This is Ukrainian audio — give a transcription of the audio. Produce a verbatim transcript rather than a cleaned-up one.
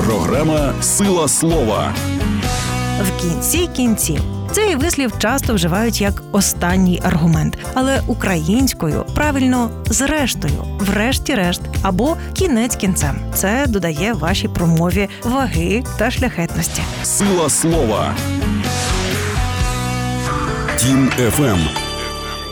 Програма «Сила слова». В кінці кінців. Цей вислів часто вживають як останній аргумент, але українською правильно «зрештою», «врешті-решт» або «кінець кінцем». Це додає вашій промові ваги та шляхетності. «Сила слова». Тім еф ем.